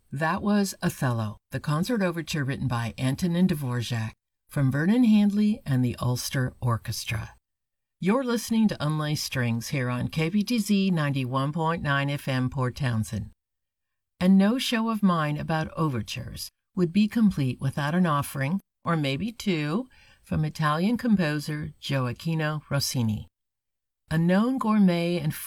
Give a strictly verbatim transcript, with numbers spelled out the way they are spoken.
That was Othello, the concert overture written by Antonin Dvorak from Vernon Handley and the Ulster Orchestra. You're listening to Unlaced Strings here on K B T Z ninety-one point nine F M Port Townsend. And no show of mine about overtures would be complete without an offering, or maybe two, from Italian composer Gioacchino Rossini. A known gourmet and